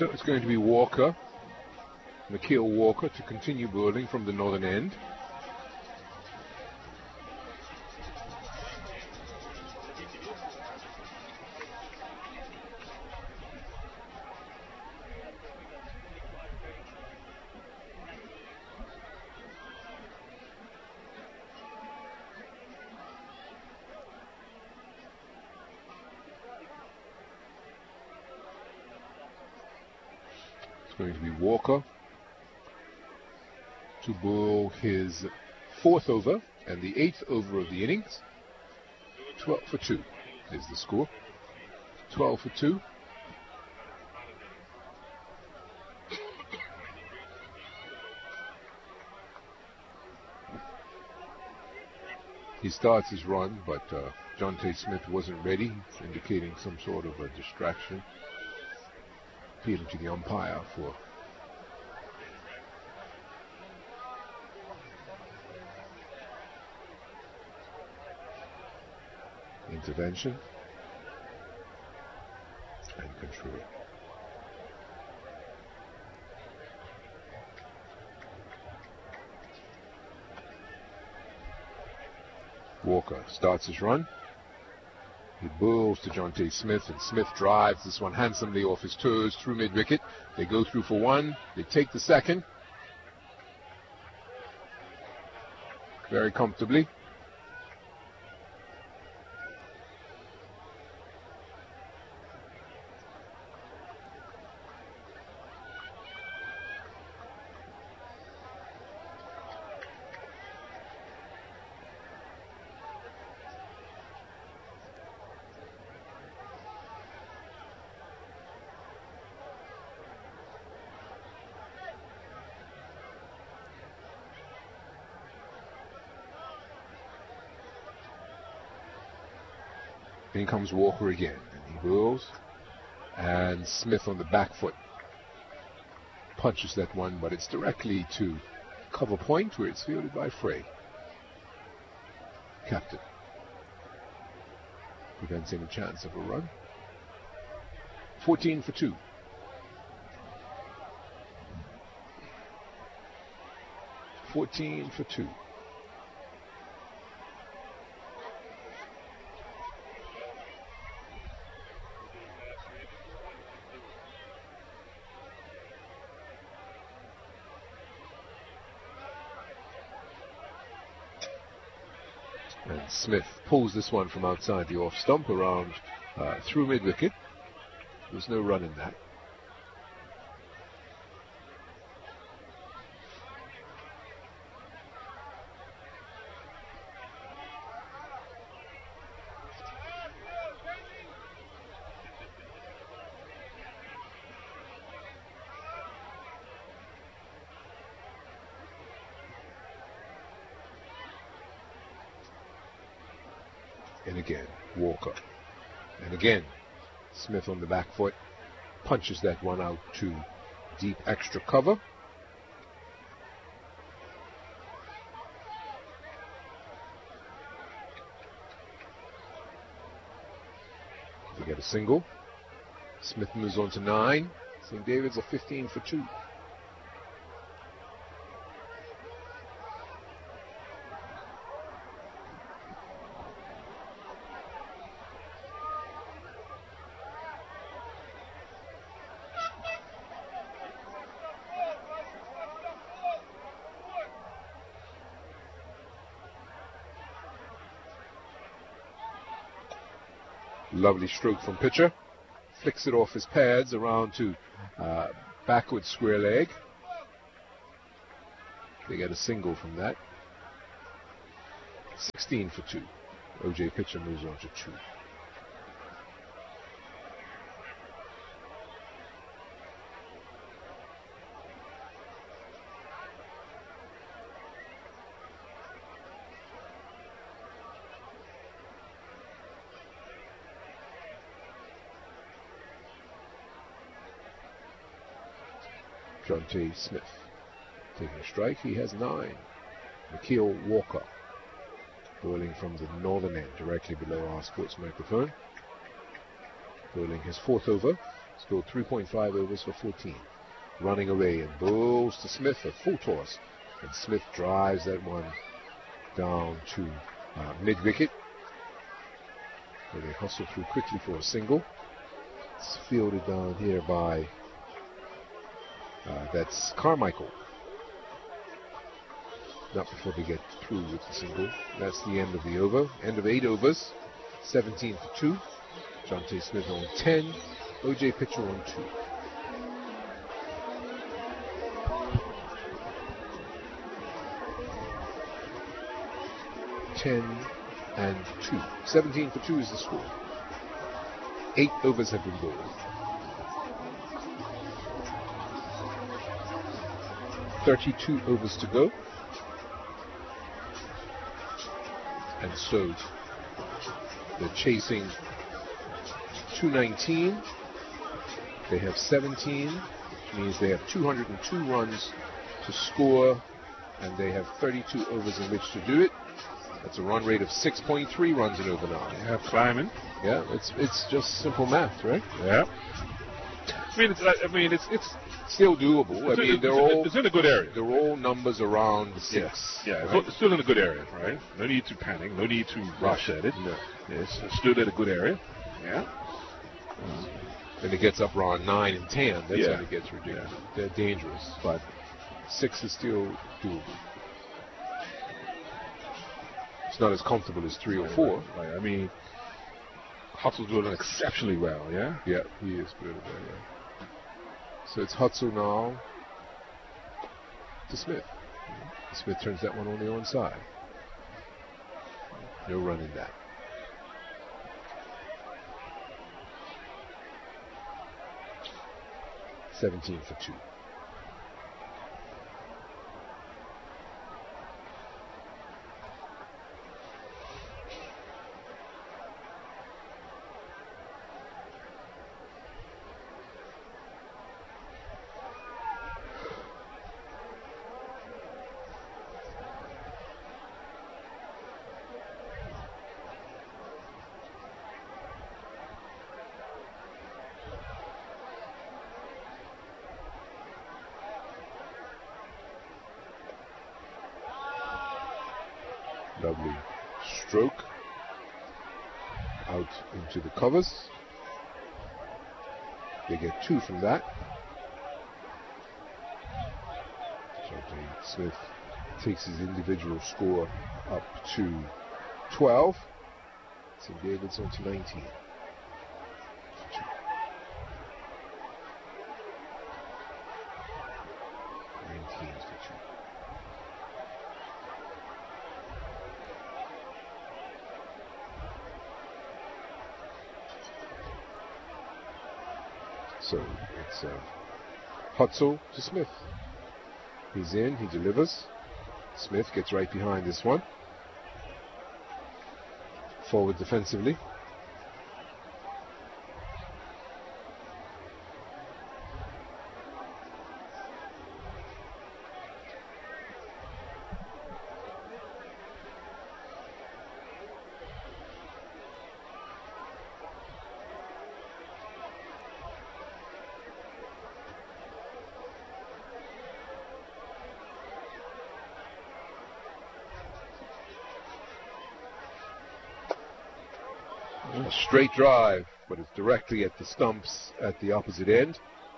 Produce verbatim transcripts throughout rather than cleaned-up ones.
So it's going to be Walker, Nikhil Walker, to continue bowling from the northern end. It's going to be Walker to bowl his fourth over and the eighth over of the innings. twelve for two is the score. twelve for two. He starts his run, but uh, Jonte Smith wasn't ready, indicating some sort of a distraction. Appealing to the umpire for intervention and control. Walker starts his run. He bowls to Jonte Smith, and Smith drives this one handsomely off his toes through mid-wicket. They go through for one. They take the second very comfortably. In comes Walker again, and he bowls, and Smith on the back foot punches that one, but it's directly to cover point where it's fielded by Frey. Captain prevents any chance of a run. fourteen for two. fourteen for two. And Smith pulls this one from outside the off stump around uh, through mid-wicket. There's no run in that. And again, Walker. And again, Smith on the back foot punches that one out to deep extra cover. They get a single. Smith moves on to nine. Saint David's are fifteen for two. Lovely stroke from pitcher. Flicks it off his pads around to uh, backward square leg. They get a single from that. sixteen for two. O J pitcher moves on to two. Jonte Smith taking a strike. He has nine. Nikhil Walker bowling from the northern end, directly below our sports microphone. Bowling his fourth over. Scored three point five overs for fourteen. Running away and bowls to Smith, a full toss. And Smith drives that one down to uh, mid-wicket. Where they hustle through quickly for a single. It's fielded down here by, uh, that's Carmichael. Not before they get through with the single. That's the end of the over. End of eight overs. seventeen for two. Jonte Smith on ten. O J Pitcher on two. ten and two. seventeen for two is the score. Eight overs have been bowled. thirty-two overs to go. And so they're chasing two nineteen. They have seventeen, which means they have two hundred two runs to score, and they have thirty-two overs in which to do it. That's a run rate of six point three runs an over now. Yeah, climbing. Yeah, it's it's just simple math, right? Yeah. I mean, it's, I mean, it's it's still doable. It's I mean, in, they're it's all it's in a good area. They're all numbers around six. Yeah, yeah, right? It's still in a good area, right? No need to panic. No need to rush at it. No. It's still in a good area. Yeah. Um, then it gets up around nine and ten. That's yeah. when it gets ridiculous. Yeah. They're dangerous, but six is still doable. It's not as comfortable as three or four. Right. I mean, Hutzel's doing exceptionally well, yeah? Yeah, he is good at that, yeah. So it's Hutzel now to Smith. Smith turns that one on the onside. No run in that. seventeen for two. Lovely stroke out into the covers. They get two from that. Jonte Smith takes his individual score up to twelve. St. David's on to nineteen. nineteen for two. So it's uh, Hutzel to Smith. He's in, he delivers. Smith gets right behind this one. Forward defensively. A straight drive, but it's directly at the stumps at the opposite end.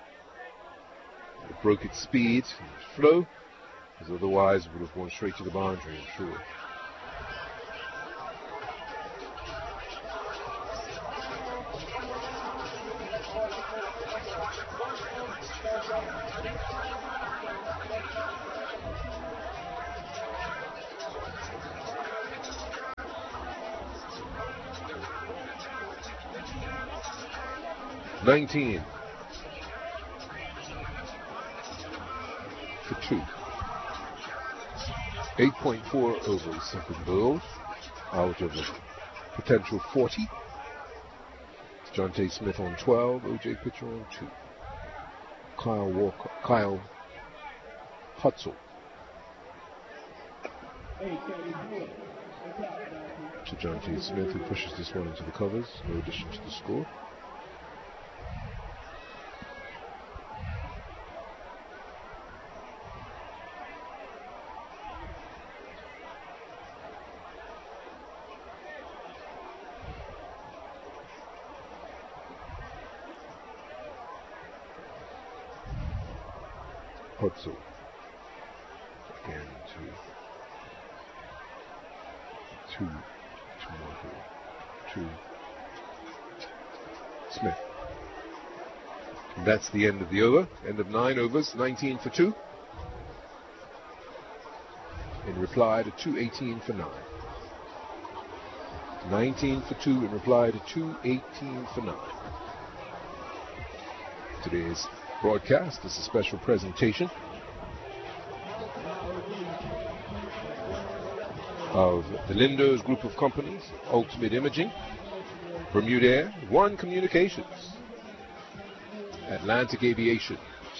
It broke its speed and flow, because otherwise it would have gone straight to the boundary, I'm sure. nineteen for two. eight point four overs have been bowled out of a potential forty. Jonte Smith on twelve, O J Pitcher on two. Kyle Walker, Kyle Hutzel to Jonte Smith, who pushes this one into the covers. No addition to the score. Hutzel. Again to two, two more here. Two. Smith. And that's the end of the over. End of nine overs, nineteen for two. In reply to two eighteen for nine. nineteen for two in reply to two eighteen for nine. Today's broadcast is a special presentation of the Lindo's group of companies, Ultimate Imaging, Bermudair, One Communications, Atlantic Aviation,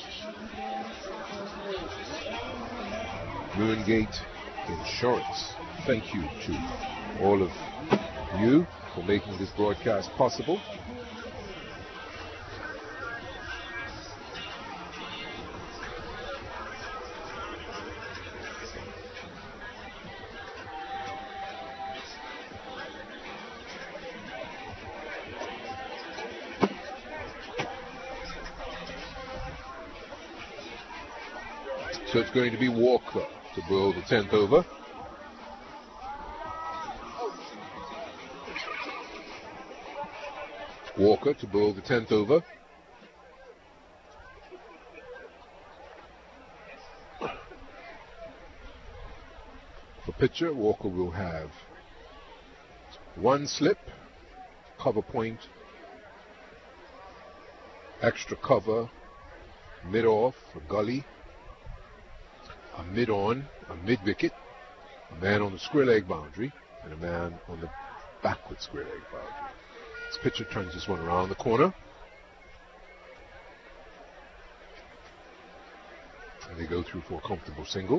Moongate Insurance. Thank you to all of you for making this broadcast possible. So it's going to be Walker to bowl the tenth over. Walker to bowl the tenth over. For pitcher, Walker will have one slip, cover point, extra cover, mid-off, a gully, a mid-on, a mid-wicket, a man on the square leg boundary, and a man on the backward square leg boundary. This pitcher turns this one around the corner. And they go through for a comfortable single.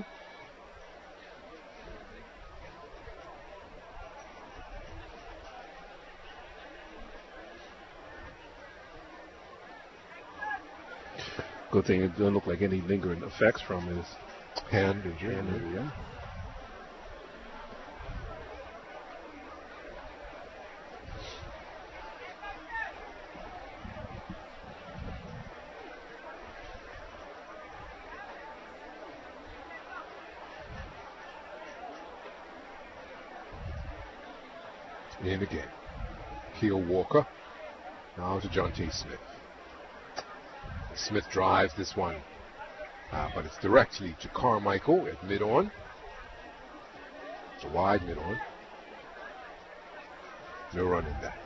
Good thing it doesn't look like any lingering effects from his hand injury. Hand injury, yeah. In again. Keel Walker. Now to Jonte Smith. Smith drives this one. Uh, but it's directly to Carmichael at mid-on. It's a wide mid-on. No run in that.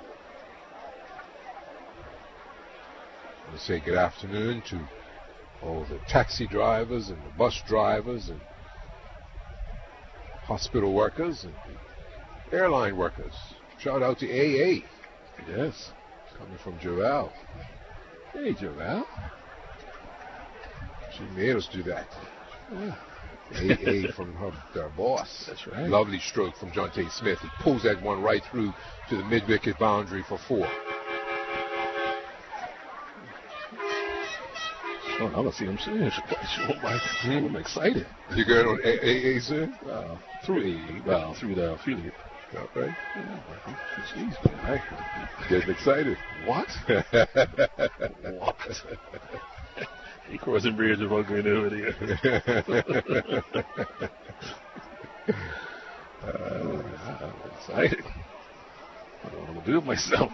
I want to say good afternoon to all the taxi drivers and the bus drivers and hospital workers and the airline workers. Shout out to A A. Yes, coming from Joelle. Hey, Joelle. She made us do that. Yeah. A A from her, her boss. That's right. Lovely stroke from Jonte Smith. He pulls that one right through to the mid-wicket boundary for four. Oh, I want to see him soon. I'm excited. You going on A A soon? Uh, through A A, well, through the affiliate. Okay. Yeah, jeez, man. Getting excited. What? What? He crossing bridges about going over there. uh, I'm excited. I don't want to do it myself.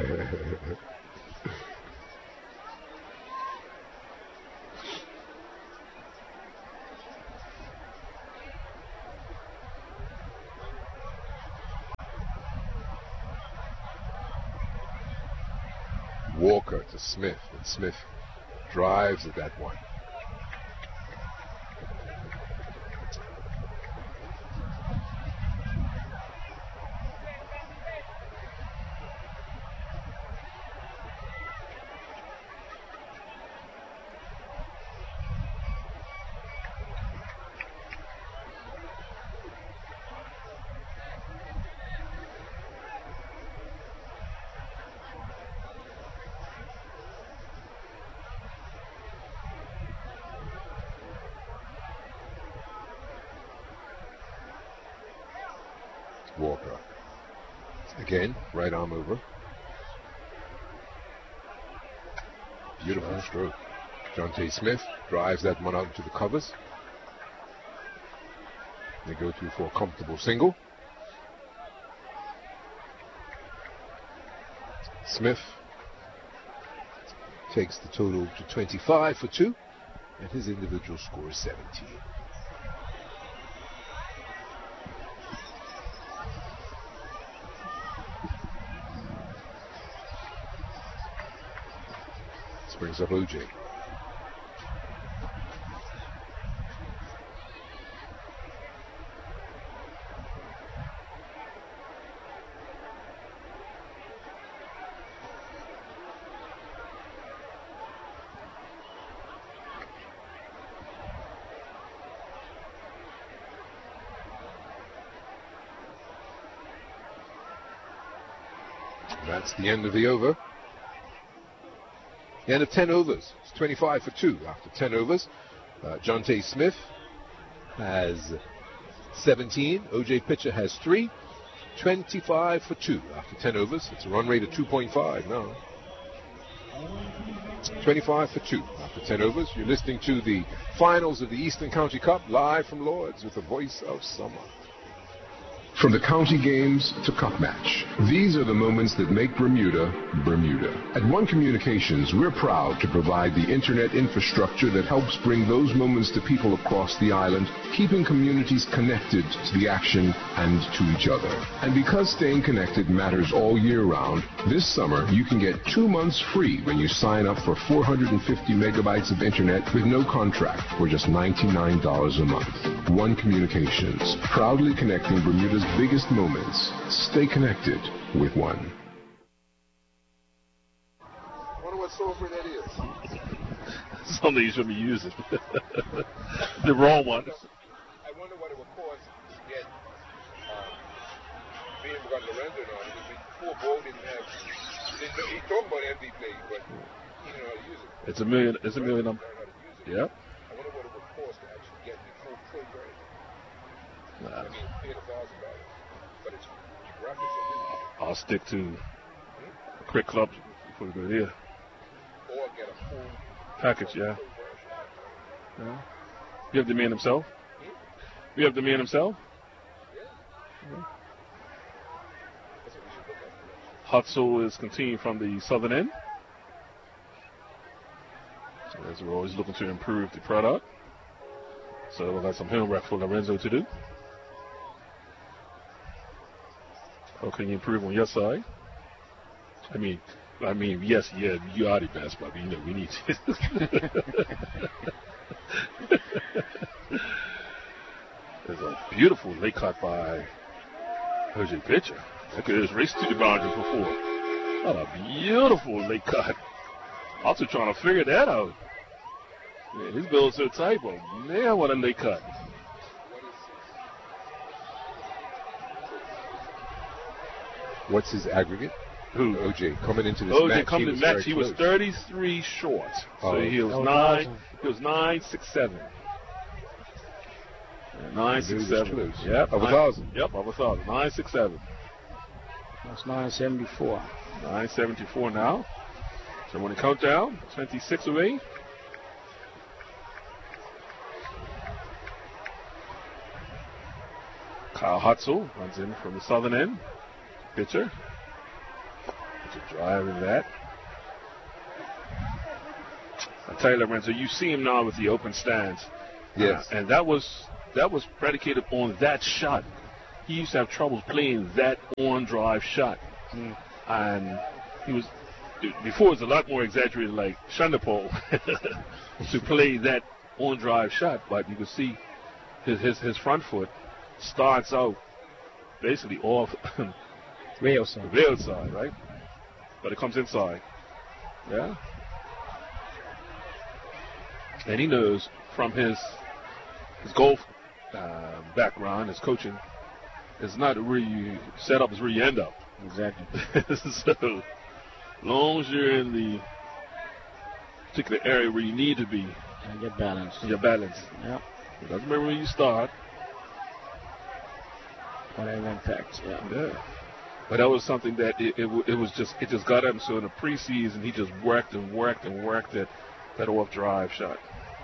Walker to Smith, and Smith drives at that one. Walker. Again, right arm over. Beautiful stroke. Jonte Smith drives that one out into the covers. They go through for a comfortable single. Smith takes the total to twenty-five for two, and his individual score is seventeen. This brings up O J. That's the end of the over. The end of ten overs. It's twenty-five for two after ten overs. Uh, Jonte Smith has seventeen. O J Pitcher has three. twenty-five for two after ten overs. It's a run rate of two point five now. twenty-five for two after ten overs. You're listening to the finals of the Eastern County Cup live from Lords with the voice of summer. From the county games to cup match, these are the moments that make Bermuda, Bermuda. At One Communications, we're proud to provide the internet infrastructure that helps bring those moments to people across the island, keeping communities connected to the action and to each other. And because staying connected matters all year round, this summer you can get two months free when you sign up for four hundred fifty megabytes of internet with no contract for just ninety-nine dollars a month. One Communications, proudly connecting Bermuda's biggest moments. Stay connected with One. I wonder what software that is. Something you shouldn't be using. The wrong one. I wonder what it would cost to get um, being got Lorenzo on it. Before Bo didn't have. Didn't know, he talked about M V Play, but he didn't know how to use it. It's a million. It's a million. Um, I yeah. wonder what it would cost to actually get the full program. Nah. I mean, pay a thousand dollars, but it's graphics are really. I'll stick to Crick Club before we go there. Or get a full package. Yeah. Yeah. You have the man himself. Hmm? You have the man himself. Yeah. That's what we should look at. Hutzel is continuing from the southern end. So as we're always looking to improve the product. So we've got some homework for Lorenzo to do. How can you improve on your side? I mean, I mean, yes, yeah, you are the best, but you know, we need to. There's a beautiful late cut by O J Pitcher. That could have raced to the boundary before. What a beautiful late cut. Also trying to figure that out. Man, his bill's so tight, but man, what a late cut. What's his aggregate? Who? O J coming into this O J match. coming he to the match, very he was close. thirty-three short. So Oh. he was Oh, nine. awesome. He was nine six seven. Yeah, nine He six was seven. close. Yep. Of a nine- thousand. Yep, of a thousand. Nine six seven. That's nine seventy-four. Nine seventy four now. So when the countdown, twenty-six away. Kyle Hutzel runs in from the southern end. Pitcher. Pitcher driving that. I tell you, Lorenzo, you see him now with the open stance. Yes. Uh, and that was that was predicated on that shot. He used to have trouble playing that on-drive shot. Mm. And he was, before it was a lot more exaggerated like Shandapol to play that on-drive shot. But you can see his, his, his front foot starts out basically off Rail the side. rail side, right? But it comes inside. Yeah. And he knows from his his golf uh, background, his coaching, it's not where you set up, it's where you end up. Exactly. So, long as you're in the particular area where you need to be, And get balanced. you're balanced. Yep. It doesn't matter where you start. Whatever impact. Yeah. Yeah. But that was something that it, it, it was just, it just got him. So in the preseason, he just worked and worked and worked it. That off drive shot.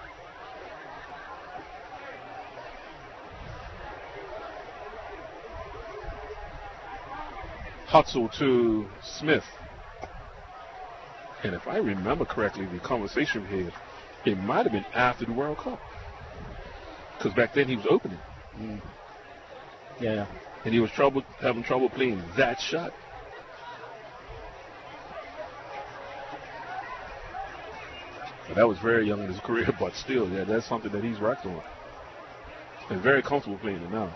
Hutzel to Smith. And if I remember correctly, the conversation here, it might have been after the World Cup. Because back then he was opening. Mm. Yeah. And he was trouble, having trouble playing that shot. But that was very young in his career, but still, yeah, that's something that he's racked on. And very comfortable playing it now.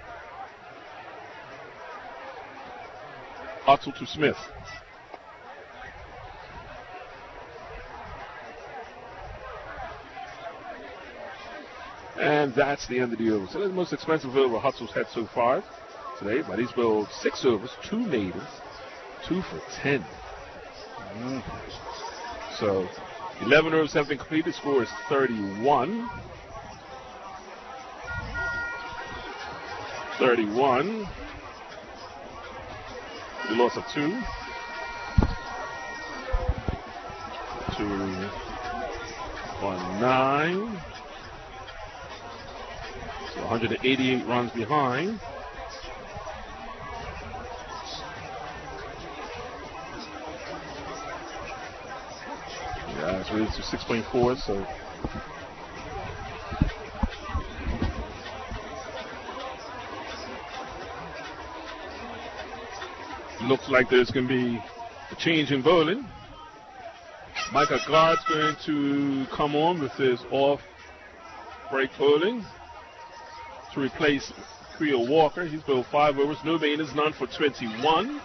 Hutzel to Smith. And that's the end of the over. So that's the most expensive over Hutzel's had so far today. But he's bowled six overs, two natives, two for ten. Mm. So eleven overs have been completed. Score is thirty-one. thirty-one. The loss of two. Two. One nine. So one hundred eighty-eight runs behind. Yeah, it's raised to six point four, so looks like there's going to be a change in bowling. Micah Guard's going to come on with his off-break bowling to replace Creel Walker. He's bowled five overs, no bailers, none for twenty-one.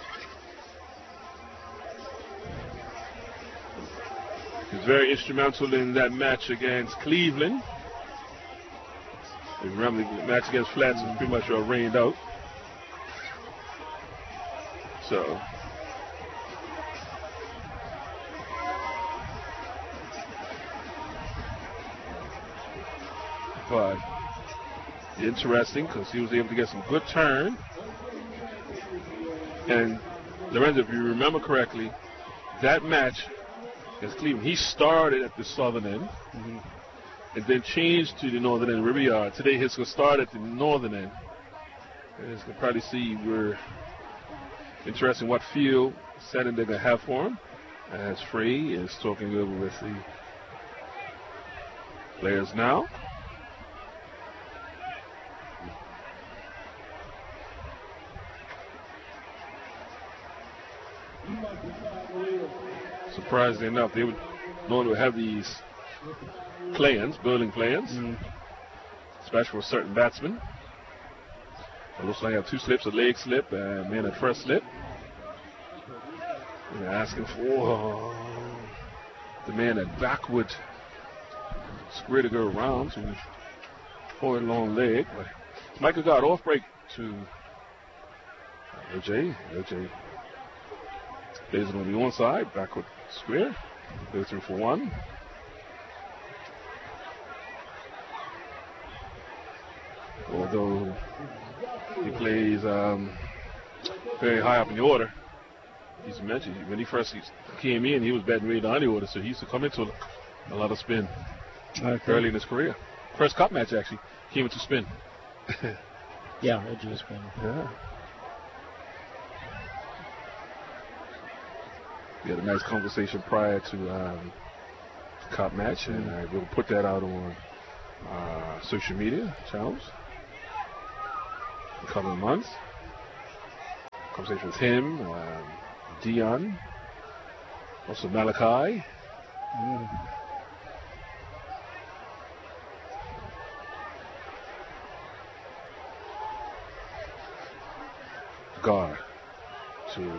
He's very instrumental in that match against Cleveland. Remember, the match against Flats was pretty much uh, rained out. So, but interesting because he was able to get some good turn. And Lorenzo, if you remember correctly, that match against Cleveland, he started at the southern end mm-hmm. and then changed to the northern end river yard. Today he's going to start at the northern end. And as you can probably see, we're interested in what field setting they're going to have for him. As Frey is talking over with the players now. Surprisingly enough, they would normally have these plans, bowling plans, mm. especially for certain batsmen. It looks like I have two slips, a leg slip, and man at first slip. And they're asking for the man at backward square to go around to forward long leg. But Michael got off break to O J. O J plays it on the onside, backward square. Go through for one. Although he plays um, very high up in the order. He's mentioned when he first came in, he was batting way down the order, so he used to come into a lot of spin okay. early in his career. First cup match actually came into spin. yeah, it just spin. Yeah. We had a nice conversation prior to um, the cup match, mm-hmm. and I will put that out on uh, social media channels in a couple of months. Conversation with him, um, Dion, also Malachi. Mm. Gar to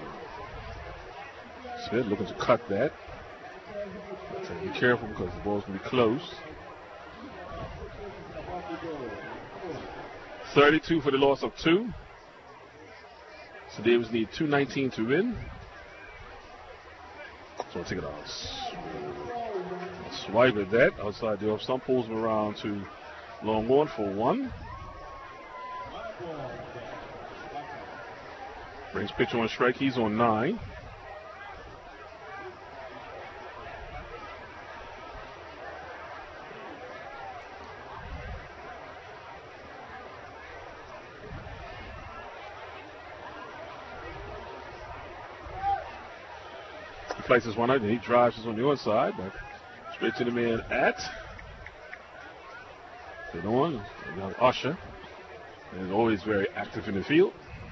Smith, looking to cut that. So be careful because the ball's going to be close. thirty-two for the loss of two. So Davis need two nineteen to win. So I'll take it out. Swipe at that outside the off stump, pulls him around to Longhorn for one. Brings pitcher on strike, he's on nine. flights this one out, and he drives this on the other side, but straight to the man at the one, Usher, and always very active in the field.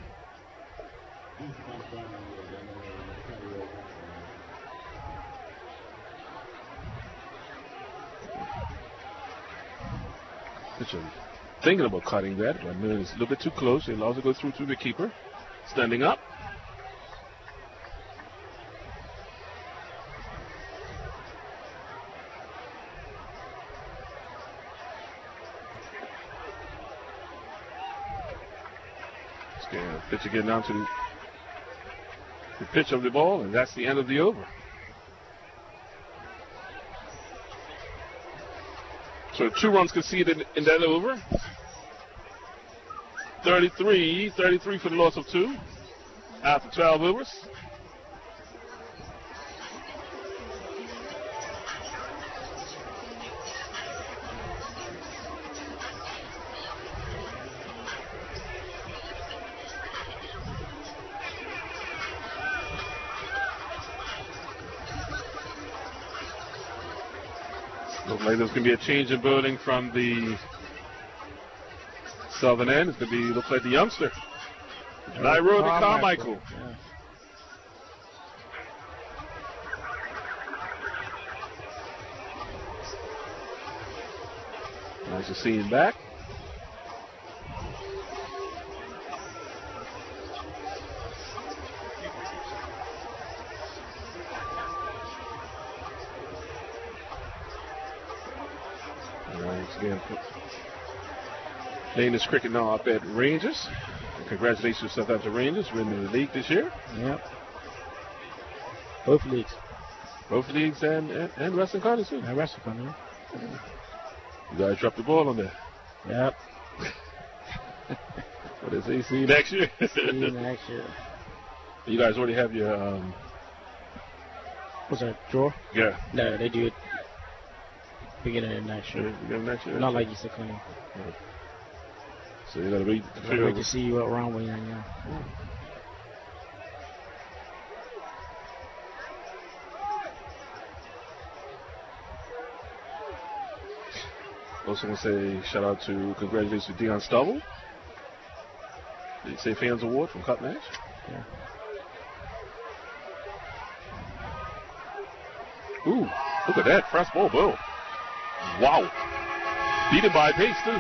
Pitcher thinking about cutting that, but man, it's a little bit too close. He allows it to go through to the keeper. Standing up. Scan. Pitcher getting down to the pitch of the ball, and that's the end of the over. So two runs conceded in that over. thirty-three, thirty-three for the loss of two after twelve overs. Looks like there's going to be a change in building from the southern end. It's going to be, looks like the youngster, Nairobi Carmichael. Yeah. Nice to see him back. Nice again. Playing this cricket now up at Rangers. And congratulations to Southampton Rangers winning the league this year. Yep. Both leagues. Both leagues and, and, and Western Conference too. And Western Conference. You guys dropped the ball on that. Yep. What is it? See you next year. See you next year. You guys already have your um What's that, draw? yeah. No, they do it beginning of next year. You got it next year? Not like you said, Clinton. So you gotta wait to Can't figure wait out. to see you at round one, yeah. Also want to say shout out to congratulations to Dion Stubble. The Safe Hands Award from Cut Match. Yeah. Ooh, look at that. Fresh ball, Bill. Wow. Beaten by pace, too.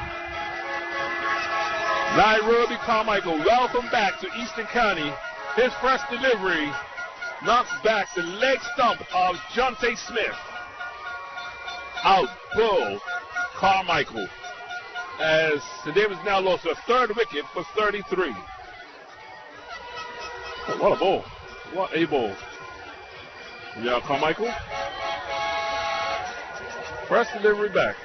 Nairobi Carmichael, welcome back to Eastern County. His fresh delivery knocks back the leg stump of Jonte Smith. Out, Bull Carmichael. As the Davis now lost a third wicket for thirty-three. Oh, what a ball. What a ball. Yeah, Carmichael. First delivery back.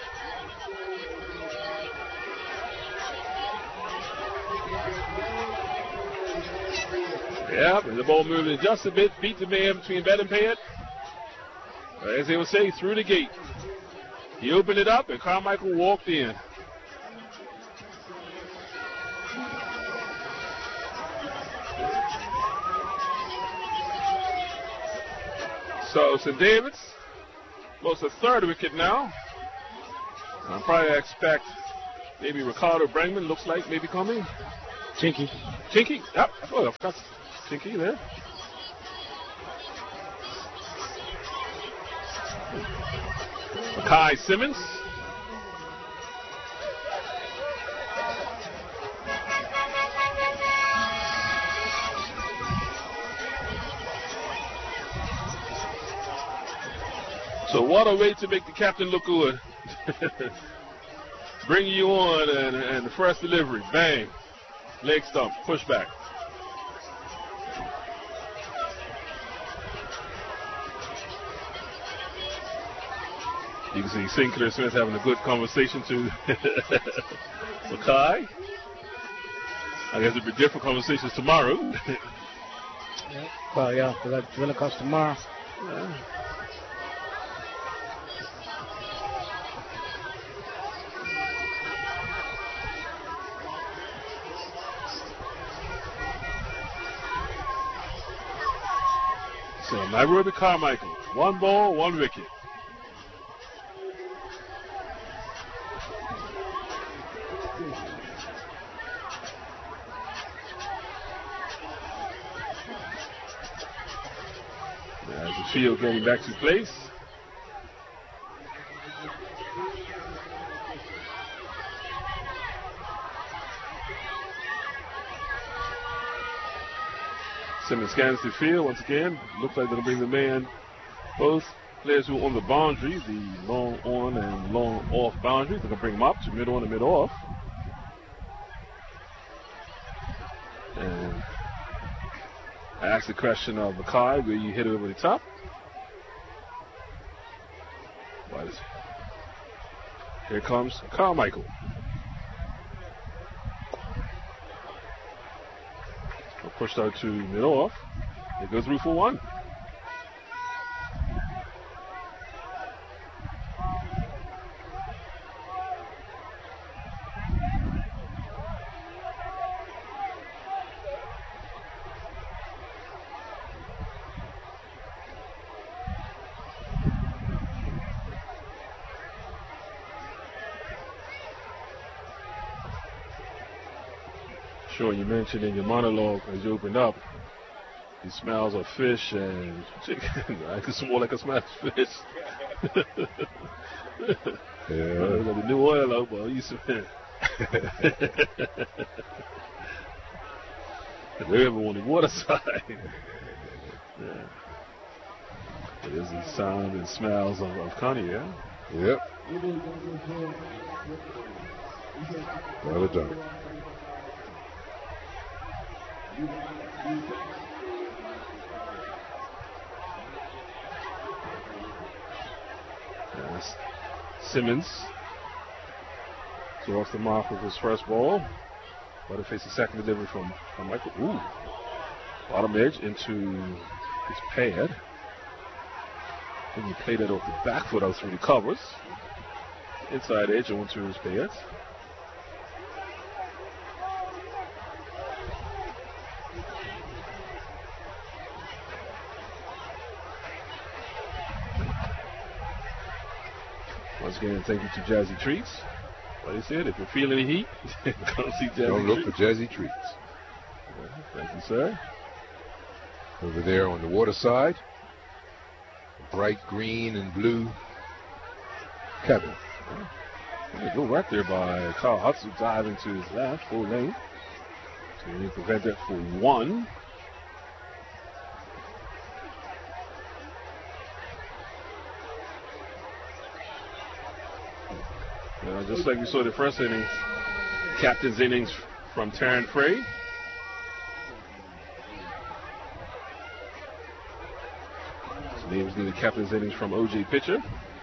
Yeah, the ball moving just a bit, beat the man between bat and pad. As they would say, through the gate. He opened it up and Carmichael walked in. So Saint David's lost a third wicket now. I'll probably expect maybe Ricardo Brangman looks like maybe coming. Chinky. Chinky, yep. Oh, I forgot Chinky there. Makai Simmons. So what a way to make the captain look good. Bring you on and, and the first delivery. Bang. Leg stump. Push back. You can see Sinclair Smith having a good conversation to Makai. I guess it'll be different conversations tomorrow. Yeah. Well, yeah, because that drilling comes tomorrow. Yeah. So Nairobi Carmichael, one ball, one wicket. As the field getting back to place. Simmons scans the field once again. Looks like they'll bring the man. Both players who are on the boundary, the long on and long off boundary, they're going to bring them up to mid on and mid off. And I asked the question of Mackay, where you hit it over the top. Here comes Carmichael. Pushed out to mid off. It goes through for one. Sure, you mentioned in your monologue as you opened up, the smells of fish and chicken. I can smell like a smell of fish. Yeah. Uh, the new oil out, but you smell. They're ever on the water side. Yeah. It is the sound and smells of, of Connie, yeah? Yep. Not a doubt. Yes. Simmons so off the mark of his first ball, but it faces a second delivery from, from Michael. Ooh, bottom edge into his pad. And he played it off the back foot out through the covers. Inside edge onto his pads. Once again, thank you to Jazzy Treats. Like I said, if you're feeling the heat, come see Jazzy Don't look Treats. for Jazzy Treats. Yeah, thank you, sir. Over there on the water side, bright green and blue cabin. Yeah, good work there by Kyle Hudson, diving to his left, full lane. So he prevent that for one. Uh, just like we saw the first innings, captain's innings from Taryn Frey. So names need the captain's innings from O J Pitcher.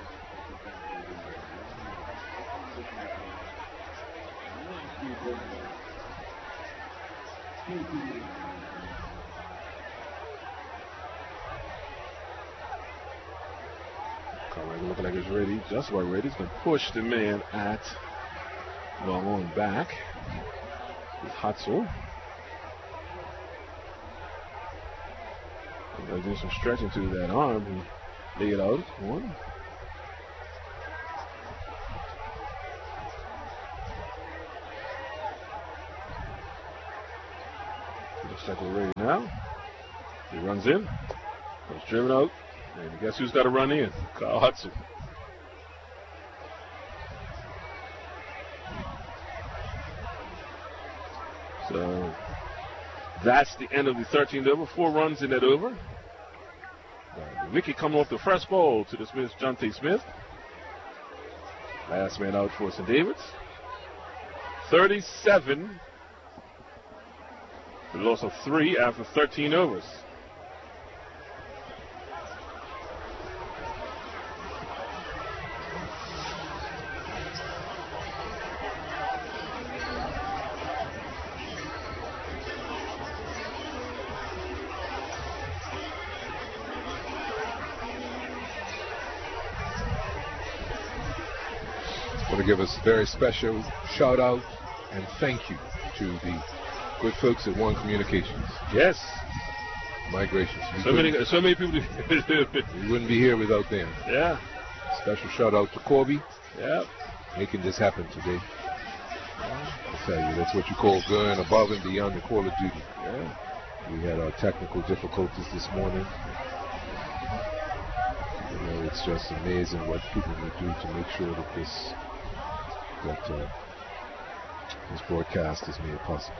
Carmichael looking like he's ready, just about ready. He's going to push the man at long on back with Hutzel. He's doing some stretching to that arm. He laid it out. One. Looks like we're ready now. He runs in. Goes driven out. And guess who's got to run in? Kyle Hudson. So that's the end of the thirteenth over. Four runs in that over. Uh, Mickey coming off the first ball to the Smith, Jonte Smith. Last man out for Saint David's. thirty-seven. The loss of three after thirteen overs. I want to give a very special shout out and thank you to the good folks at One Communications. Yes. Migrations. We So many, couldn't- so many people. We wouldn't be here without them. Yeah, Special shout out to Corby, yeah. making this happen today. I tell you, that's what you call going above and beyond the call of duty. Yeah. We had our technical difficulties this morning. You know, it's just amazing what people will do to make sure that this that uh, this broadcast is made possible.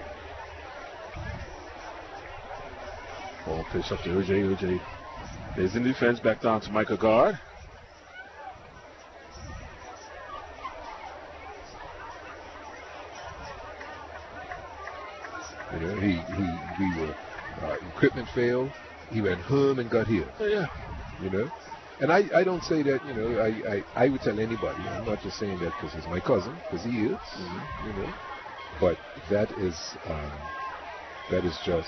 Ball pitch up to O J. O J. There's in defense, back down to Michael Guard. You know, he he we were uh, equipment failed. He went home and got here. Yeah. You know, and I, I don't say that. You know, I, I, I would tell anybody. I'm not just saying that because he's my cousin, because he is. Mm-hmm. You know, but that is um, that is just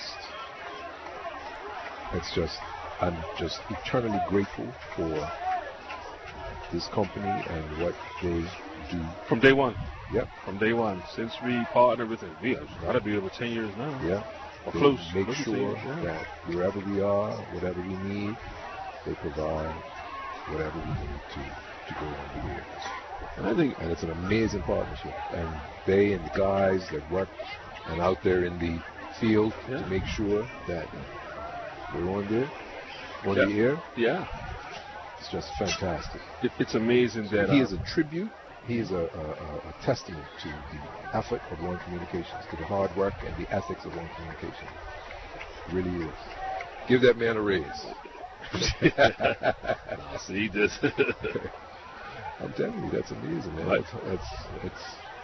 that's just I'm just eternally grateful for this company and what they do. From day one. Yep. From day one. Since we partnered with it, we have got to be over ten years now. Yeah. Or They close. Make close to sure ten years, yeah. that wherever we are, whatever we need, they provide whatever we need to, to go on the years. And I think And it's an amazing partnership. And they and the guys that work and out there in the field Yeah. to make sure that we're on there, on Yeah. the air, yeah, it's just fantastic. it, it's amazing that He uh, is a tribute. He is a, a, a, a testament to the effort of One Communications, to the hard work and the ethics of One Communications. It really is. Give that man a raise. Nah, see this. I'm telling you, that's amazing, man. Right. It's, it's, it's,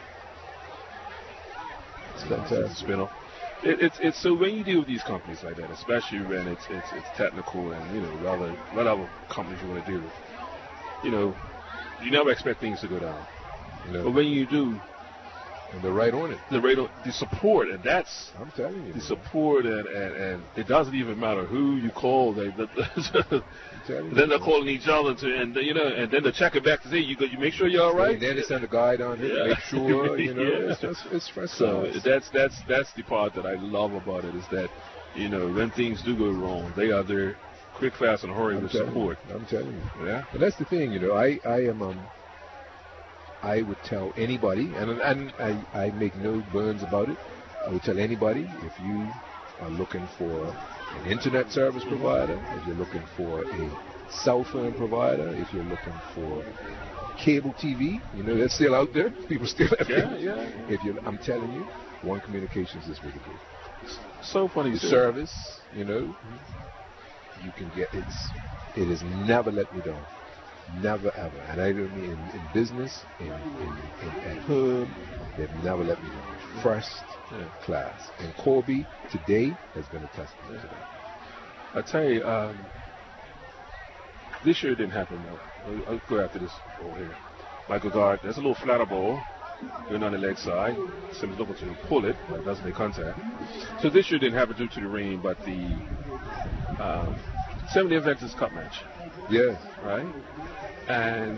it's It's a fantastic. spin-off. It, it's it's so when you deal with these companies like that, especially when it's it's it's technical and you know whatever whatever companies you want to deal with, you know, you never expect things to go down. You know, But when you do, and they're right on it. the rate of the support, and that's I'm telling you. the man. support, and, and, and it doesn't even matter who you call. They, the, I'm telling you, then they're man. calling each other to, and you know, and then they check it back to say you go, you make sure you're all right. And then they send a guy down here Yeah. to make sure, you know, Yeah. it's just, it's fresh. So eyes. that's that's that's the part that I love about it is that, you know, when things do go wrong, they are there, quick, fast, and hurry I'm with telling support. you, I'm telling you. Yeah. And that's the thing, you know, I, I am, um, I would tell anybody, and, and I, I make no bones about it, I would tell anybody, if you are looking for an internet service provider, if you're looking for a cell phone provider, if you're looking for cable T V, you know, that's still out there, people still have Yeah, it. yeah. If you, I'm telling you, One Communications is really good. So funny. The you say service, you know, you can get, it's, it has never let me down. Never ever. And I don't mean in, in business, in, in, in at home, they've never let me down. First Yeah. class. And Corby today has been a testament to that. I tell you, um, this year it didn't happen though. I'll, I'll go after this ball here. Michael Guard, there's a little flatter ball going on the leg side. Simmons looking to pull it, but it doesn't make contact. So this year didn't happen due to the rain, but the um, seventy Adventures Cup match, Yes. right? And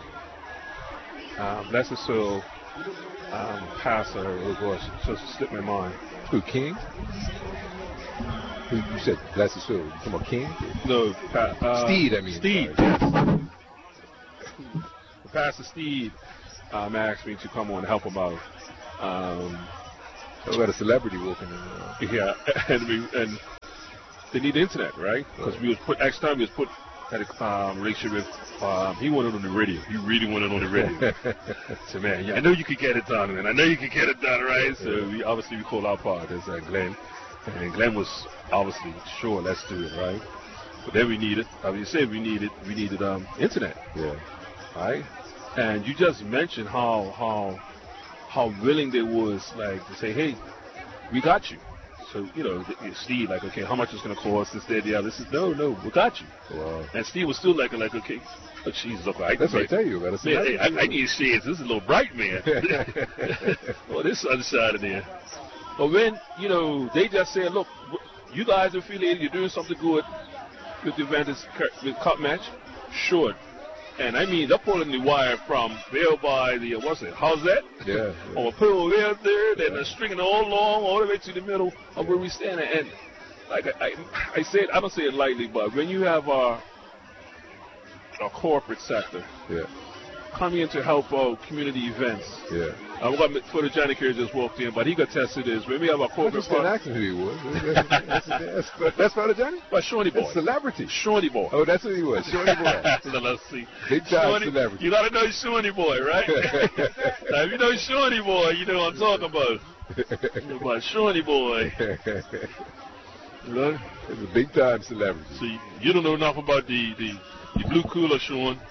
um, Lester Searle um, passer, oh gosh, just slipped my mind. Who, King? Who you said, that's the show. You talking about King? No, pa- uh, Steed, I mean. Steed. Sorry. Yes. Pastor Steed um, asked me to come on and help him out. Um, We got a celebrity walking in there. yeah, and we and they need internet, right? Because we was put next time we was put had a um, relationship with. Um, he wanted on the radio. He really wanted on the radio. So man, yeah, I know you could get it done, and I know you could get it done, right? So we obviously we called our partners, uh, Glenn, and Glenn was obviously sure, let's do it, right? But then we needed, as you said, we needed we needed um, internet, Yeah. right? And you just mentioned how how how willing they was, like, to say, hey, we got you. So, you know, Steve, like, okay, how much is going to cost this, that, the other? This is, no, no, we got you. Wow. And Steve was still like, like, okay, oh, Jesus, look, I, That's what I tell you about a man, hey, celebrity. I, I need shades. This is a little bright, man. Oh, this other side of there. But when, you know, they just said, look, you guys are affiliated, you're doing something good with the Advantage with Cup match, sure. And I mean, they're pulling the wire from there by the, uh, what's it, how's that? Yeah. On a pole way up there, then they're stringing it all along, all the way to the middle of where we stand. And like I, I, I say it, I don't say it lightly, but when you have a, a corporate sector Yeah. coming in to help out community events, Yeah. I'm going for the Johnny Kerr just walked in, but he got tested this. When we have a I corporate just didn't part, ask him who he was. That's, that's, that's, that's Father Johnny? but Shorty Boy. That's celebrity. Shorty Boy. Oh, that's who he was. Shorty boy. So let's see. Big time Shorty, celebrity. you gotta know Shorty Boy, right? Now, if you know Shorty Boy, you know what I'm talking about. You know about Shorty Boy. You know? He's a big time celebrity. See, you don't know enough about the, the, the blue cooler, Sean.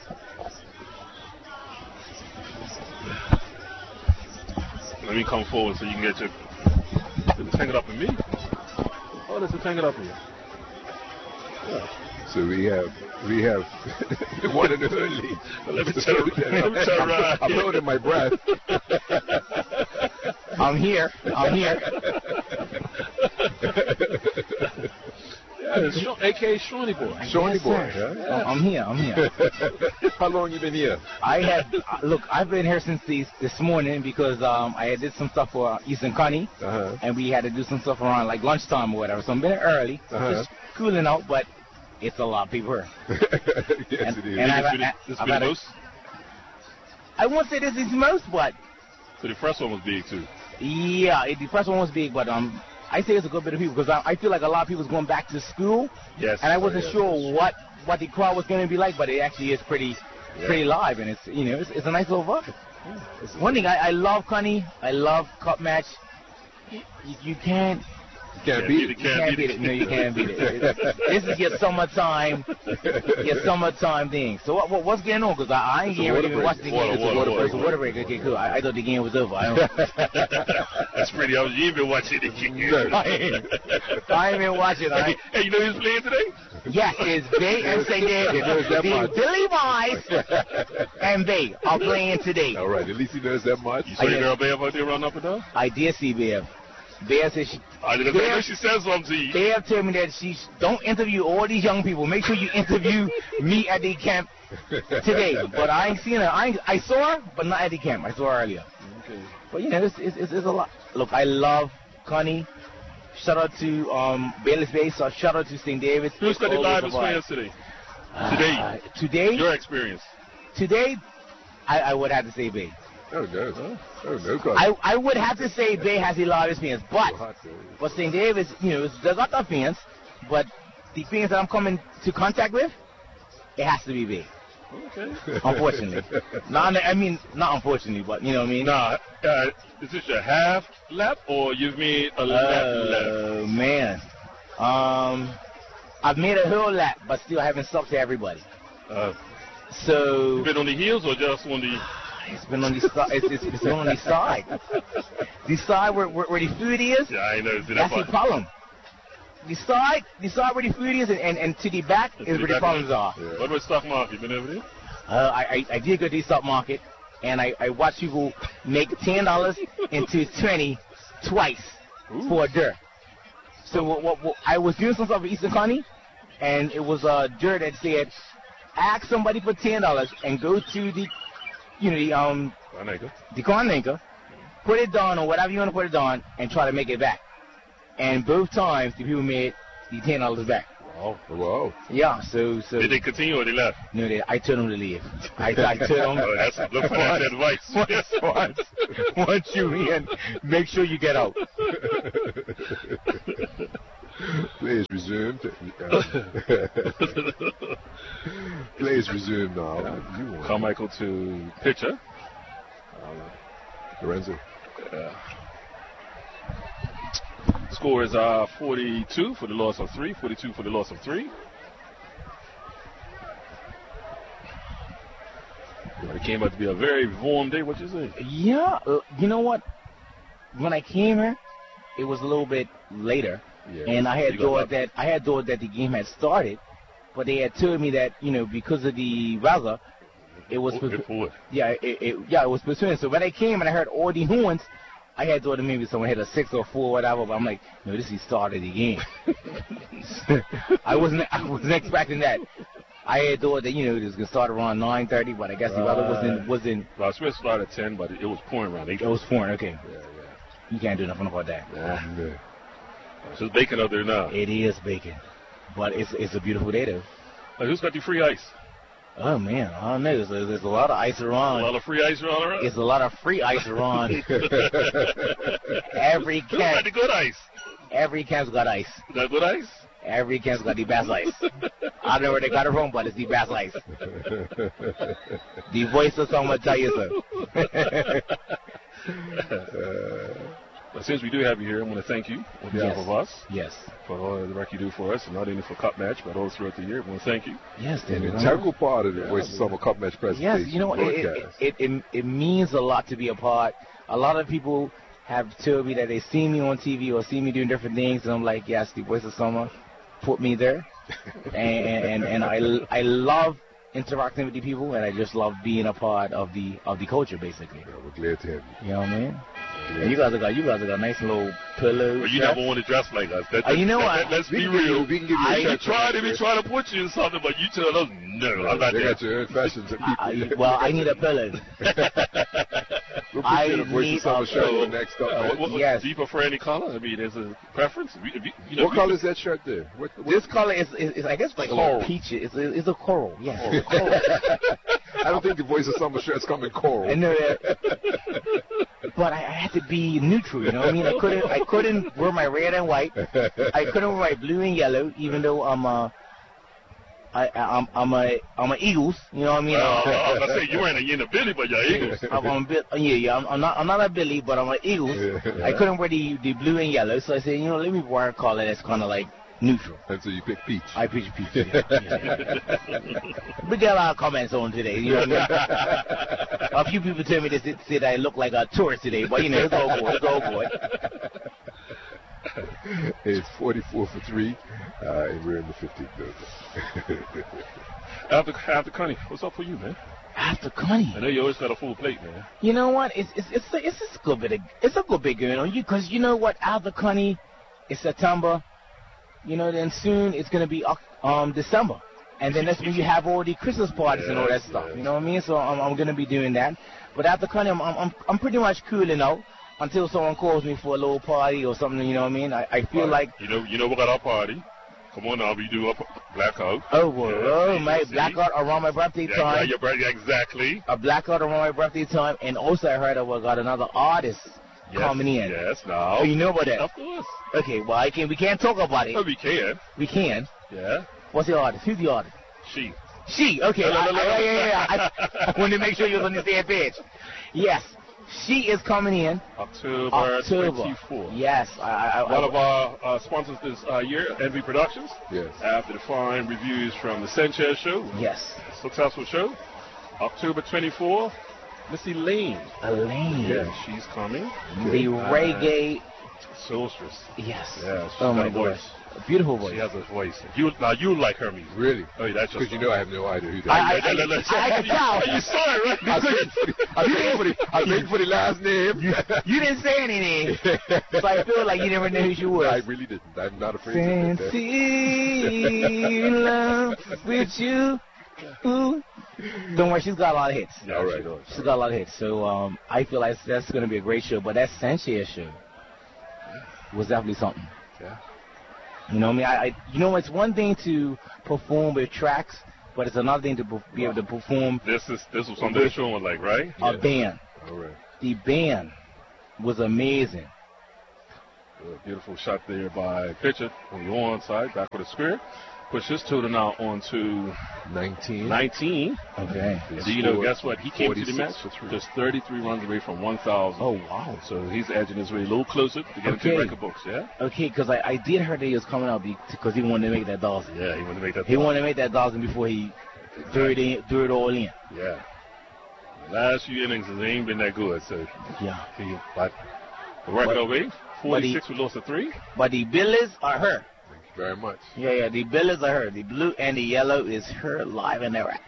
Let me come forward so you can get your. It's hanging up in me. Oh, this is hanging up in you. Yeah. So we have, we have the one and only. Let me turn, let me turn around. I'm holding my breath. I'm here. I'm here. Yeah, it's Sean, A K A Shorty Boy. Shorty Yes, boy. sir. Huh? I'm here. I'm here. How long you been here? I have uh, look. I've been here since this this morning because um I did some stuff for uh, Eastern Connie, Uh-huh. and we had to do some stuff around like lunchtime or whatever. So I'm been here early, Uh-huh. just cooling out, but it's a lot of people here. Yes, And- it is. and I- This be the- this I've be the had a- most? I won't say this is most, but So the first one was big too. yeah, it, the first one was big, but um. I say it's a good bit of people because I, I feel like a lot of people's going back to school, Yes. and I wasn't yeah. sure what what the crowd was going to be like, but it actually is pretty pretty live, and it's you know it's, it's a nice little vibe. It's one thing I, I love, Connie. I love cup match. You, you can't You can't beat it. you can't beat it. No, you can't beat it. It's- this is your summertime your summertime thing. So what, what what's going on? Because I, I ain't It's a getting ready to water watch break. the Water, game. water, It's a water, It's a water break. Okay, cool. I, I thought the game was over. I don't. That's pretty. I was, you ain't been watching the game. No. I ain't, I ain't been watching. I, Hey, you know who's playing today? Yes, it's Bay and Saint David. He knows that The much. Billy Boys and Bay are playing today. All right, at least he knows that much. You saw your yeah. girl Bev out there running up and down? I did see Bev. Bev said she. I didn't Bev, know she said something to you. Bev told me that she sh- don't interview all these young people. Make sure you interview me at the camp today. But I ain't seen her. I ain't, I saw her, but not at the camp. I saw her earlier. Okay. But you know, it's, it's, it's, it's a lot. Look, I love Connie. Shout out to um, Bayless Bay. So shout out to Saint David's. Who's It's got the always a livest vibe. fans today? Uh, Today. today. Your experience. Today, I, I would have to say Bay. Oh, no. Oh, no, God. I, I would have to say Bay has the largest fans, but So hot, though. but Saint David's, you know, there's a lot of fans, but the fans that I'm coming to contact with, it has to be Bay. Okay. Unfortunately, not I mean not unfortunately, but you know what I mean. Nah, uh, is this your half lap or you've made a lap lap? Oh man, um, I've made a whole lap, but still haven't stopped to everybody. Uh, So you been on the heels or just on the? it's been on the side. It's, it's, it's been on the side. The side where, where, where the food is. Yeah, I know. See, That's the part. problem. The side, the side where the food is, and, and, and to the back To is the where the back problems of are. Yeah. What about stock market? You been over there? Uh, I, I I did go to the stock market, and I, I watched people make ten dollars into twenty twice Ooh. for a dirt. So what, what, what, I was doing some stuff with Eastern Connie, and it was a dirt that said, ask somebody for ten dollars and go to the, you know, the um I know. Go. the corn maker, put it down or whatever you want to put it on, and try to make it back. And both times the people made the ten dollars back. Wow. Wow. Yeah, so so Did they continue or they left? no, they, I told them to leave. I, I told them. Oh, that's look for that advice. Once, once, once you in, make sure you get out. Please resume. Uh, Please resume now. You want Carmichael to pitcher. Lorenzo. Uh, score is uh, forty-two for the loss of three. forty-two for the loss of three. It came out to be a very warm day. What you say? Yeah, uh, you know what? When I came here, it was a little bit later, Yeah. and I had You got thought lucky. that I had thought that the game had started, but they had told me that you know because of the weather, it was Oh, good forward. yeah it, it yeah it was pursuing. So when I came and I heard all the horns, I had thought that maybe someone hit a six or four or whatever, but I'm like, no, this is the start of the game. I wasn't I wasn't expecting that. I had thought that you know it was gonna start around nine thirty, but I guess the weather wasn't Right. wasn't Well, Smith started at ten, but it was pouring around eight. it was pouring. Okay, Yeah, you can't do nothing about that. yeah. Nah. It's just bacon up there now. It is bacon, but it's it's a beautiful day though. Hey, who's got the free ice? Oh man, I don't know. There's, there's a lot of ice A around. lot of free ice around around? It's a lot of free ice around. Every Who got can, the good ice? every can's got ice. That good ice? Every can's got the best ice. I don't know where they got it from, but it's the best ice. The voice of someone tell you so. But since we do have you here, I want to thank you on behalf Yes. of us Yes. for all the work you do for us, and not only for Cup Match, but all throughout the year. I want to thank you. Yes, An David. integral part of the Voice of Summer Cup Match presentation. Yes, you know, it, it, broadcast. it, it, it means a lot to be a part. A lot of people have told me that they see me on T V or see me doing different things, and I'm like, yes, the Voice of Summer put me there. and and, and I, I love interacting with the people, and I just love being a part of the of the culture, basically. Yeah, we're glad to have you. You know what I mean? And you guys have got you guys have got nice little pillows. But you never want to dress like us. That, Uh, you know that, what? that, let's We be can give you- real. we can give you a I shirt tried to for be that. trying to put you in something, but you tell us no. I'm not they there. got your own fashions and people. I, well, I need a pillow. We'll put I you in a Voice need of Summer a shirt pillow. for next up. Uh, man. what, what, Yes. Do you prefer any color? I mean, there's a preference. We- we- you know, What we- color is that shirt there? What, what, This color is, is, is I guess, like a Coral. little peach. It's a, it's a coral. Yes. Oh, it's a coral. I don't think the Voice of Summer shirts come in coral. I know that. But I, I had to be neutral, you know what I mean? I couldn't I couldn't wear my red and white. I couldn't wear my blue and yellow, even though I'm a I, I, I'm I'm a I'm a Eagles, you know what I mean? Uh, I was gonna say you wearing a yin Billy, but you're Eagles. I'm, I'm a bit, yeah, yeah. I'm, I'm not I'm not a Billy, but I'm an Eagles. I couldn't wear the the blue and yellow, so I said, you know, let me wear a color that's kind of like neutral. And so you pick peach. I preach peach. Yeah, yeah. We get a lot of comments on today. You know what I mean? A few people tell me they said said I look like a tourist today, but you know, it's all good. It's all good. It's forty-four for three, uh, and we're in the fifteenth building. After after Connie, what's up for you, man? After Connie, I know you always got a full plate, man. you know what? It's it's it's a, it's a good bit of it's a good bit going on you because you know what? After Connie, it's September. You know, then soon it's gonna be Oc- um December, and then that's when you have all the Christmas parties and all that Yes, stuff. yes. You know what I mean? So I'm I'm gonna be doing that. But after Connie, I'm I'm I'm pretty much cooling out until someone calls me for a little party or something. You know what I mean? I I feel like you know you know we got our party. Come on now, we do a blackout. oh boy, Yeah, oh my see? blackout around my birthday Yeah, yeah, time. your birthday exactly. A blackout around my birthday time, and also I heard I got another artist Yes, coming in. Yes, now. Oh, you know about that? Of course. Okay, well I can we can't talk about it. Oh, we can. We can. Yeah. What's the artist? Who's the artist? She. She. Okay. No, no, no, no, I, no. I, yeah, yeah, yeah. I, I wanted to make sure you was on the same page. Yes, she is coming in October, October. twenty-fourth. Yes. I, I, I, One of our uh, sponsors this uh, year, Envy Productions. Yes. After the fine reviews from the Sanchez show, Yes. successful show. October twenty-fourth, Missy Lane. Elaine. Yeah, she's coming. The reggae. Soulstress. Yes. Yeah, she's Oh got my a voice. gosh. A beautiful voice. She has a voice. You now you like her music. Really? Oh, yeah, that's just Because you know I have no idea who that I- is. I- I can tell. You saw it, right? I was waiting for the, I was waiting for the, I was waiting for the last name. You didn't say anything, so I feel like you never knew who she I was. really didn't. I'm not afraid to admit that. Fancy love with you. Ooh. Don't worry, she's got a lot of hits. Yeah, All she right. does. She's got a lot of hits. So um, I feel like that's going to be a great show. But that Sanchez show was definitely something. Yeah. You know what I mean? I, I, you know, it's one thing to perform with tracks, but it's another thing to be be able to perform This is this was something they're showing, like, right? a band. All right. The band was amazing. A beautiful shot there by pitcher on the on side, back with a square. Push his total now on to nineteen. nineteen. Okay. And do you know, guess what? He came to the match forty-six for three. just thirty-three runs away from one thousand. Oh, wow. So he's edging his way a little closer to get into Okay. the record books, yeah? Okay, because I, I did hear that he was coming out because he wanted to make that dozen. Yeah, he wanted to make that. He wanted to make that dozen before he threw it, in, threw it all in. Yeah. The last few innings, it ain't been that good, so Yeah. he, but the record But- away, forty-six, we lost to three. But the Billies are her. Thank you very much. Yeah, yeah, the Billies are her. The blue and the yellow is her live and direct.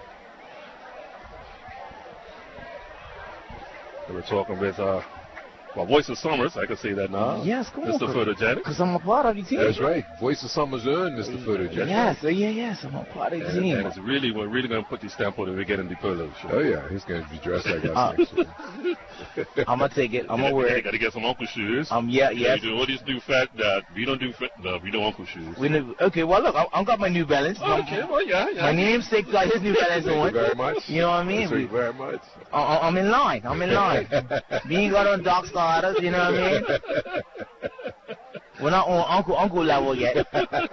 We were talking with uh, Well, Voice of Summers, I can say that now. Yes, come on. Mister Photogenic. Because I'm a part of the team. That's right. Voice of Summer's earned, Mister Photogenic. Yes, uh, yeah, yes, I'm a part of the And, team. and it's really, we're really going to put the stamp on it. We're getting the Polo show. Oh, yeah. He's going to be dressed like us Uh, next year. I'm gonna take it. I'm gonna wear You it. got to get some uncle shoes. Um, yeah, Yeah, yes. you do all these new fat that we don't do fat, no, we do uncle shoes. We knew, okay, well look, I, I've got my New Balance. Oh, okay, well, yeah, yeah. My namesake got his New Balance Thank you on. very much. You know what I mean? Thank you very much. I, I- I'm in line. I'm in line. We ain't got on Doc Starters. You know what I mean? We're not on Uncle Uncle level yet.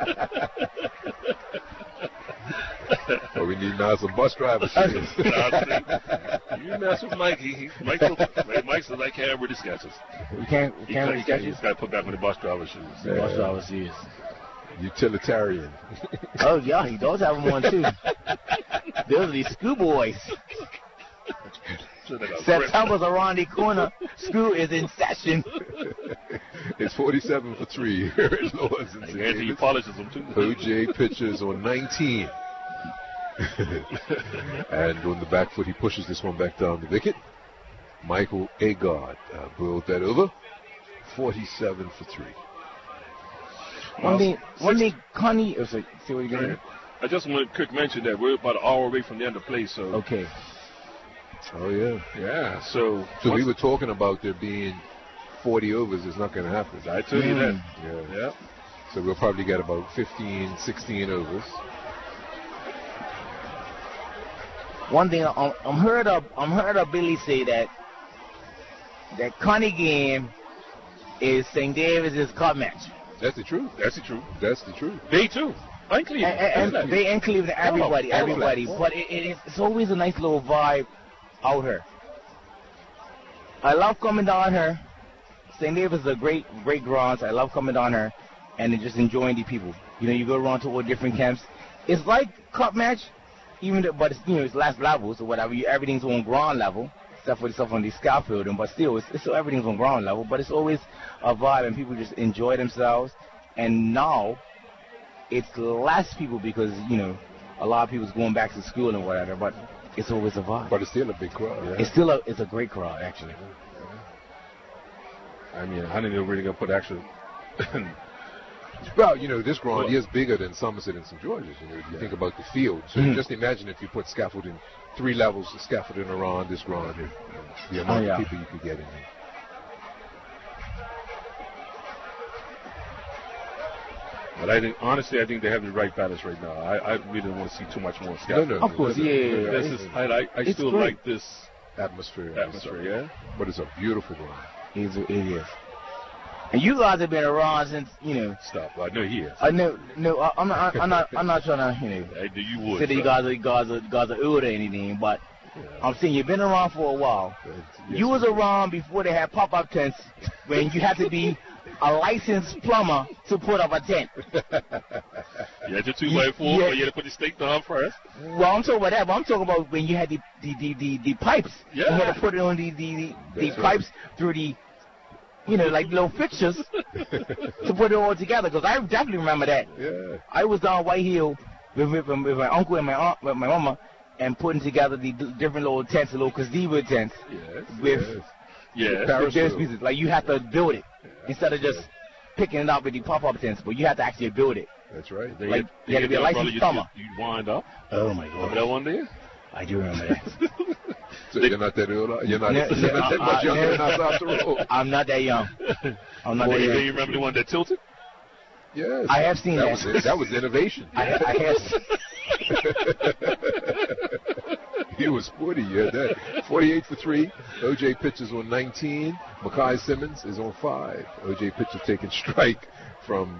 Well, we need now some bus driver shoes. You mess with Mike, he, he, Mike's, Mike's like hammer the sketches. We can't. We He can't can't, really he sketch can't, you. he's got to put back on the bus driver shoes. Yeah. Bus driver shoes. Utilitarian. Oh yeah, he does have them on too. Those are the schoolboys. So they got September's around the corner. School is in session. It's forty-seven for three here at Lords and And Saint Anthony Davis. polishes them too. O J pitches on nineteen. And on the back foot, he pushes this one back down the wicket. Michael Agard uh, boiled that over. forty-seven for three. One thing, one thing, Connie. Oh, sorry, see what you're getting? I just want to quick mention that we're about an hour away from the end of play, so Okay. Oh, yeah. yeah. So, So we once- were talking about there being forty overs. It's not going to happen. I tell you that. Yeah. Yeah. So we'll probably get about fifteen, sixteen overs. One thing I'm, I'm heard of, I'm heard of Billy say that that Connie game is Saint Davis' cup match, That's the truth. That's the truth. That's the truth. They too. I Cleveland. and, and they in Cleveland, everybody, Oh, everybody. oh. But it, it is, it's always a nice little vibe out here. I love coming down here. Saint Davis is a great, great grounds. I love coming down here and just enjoying the people. You know, you go around to all different camps. It's like cup match, even though, but it's, you know, it's last levels or whatever. You, everything's on ground level, except for the stuff on the scaffolding. But still, it's, it's everything's on ground level. But it's always a vibe, and people just enjoy themselves. And now, it's less people because you know, a lot of people's going back to school and whatever. But it's always a vibe. But it's still a big crowd. Yeah. It's still a, it's a great crowd actually. I mean, I didn't even really gonna put actual. Well, you know, this ground Well- is bigger than Somerset and Saint George's. You know, if you Yeah. think about the field. So Mhm. just imagine if you put scaffolding, three levels of scaffolding around this ground here. The amount Oh, yeah. of people you could get in there. But I think, honestly, I think they have the right balance right now. I, I really don't want to see too much more No, scaffolding. no. Of course, yeah, yeah, yeah. This is, I, I, I It's still great. like this Atmosphere. atmosphere, yeah? But it's a beautiful ground. It's, it is. And you guys have been around since you know. Stop. Well, I know he is. I know, no, I, I'm not, I'm not, I'm not trying to, you know, I knew you would. say that you so. guys are, you guys are, you guys are old or anything, but Yeah. I'm saying you've been around for a while. But yes, You was around before they had pop-up tents, when you had to be a licensed plumber to put up a tent. You had your two by four, Yeah. but you had to put the stake down first. Well, I'm talking about that, but I'm talking about when you had the the the, the, the pipes. Yeah. You had to put it on the the, the, the That's right. pipes through the, you know, like little fixtures to put it all together. Because I definitely remember that. Yeah. I was down White Hill with, with, with my uncle and my aunt, with my mama, and putting together the d- different little tents, the little gazebo tents. Yes. With- yes. Yeah. The With parasol. various pieces. Like you have to build it instead of just picking it up with the pop-up tents, but you have to actually build it. That's right. They Like, had- you had to they be a had the umbrella, licensed you- plumber. You, you wind up. Oh my Remember that one there? I do remember that. So you're not that old. You're not, No, you're no, not that uh, much uh, younger than no. us after all. I'm not that young. I'm not Boy, that you, young. you remember the one that tilted? Yes. I have seen that. that. Was, that was innovation. I, I have. He was forty, yeah, that. forty-eight for three. O J pitches on nineteen. Mackay Simmons is on five. O J pitches taking strike from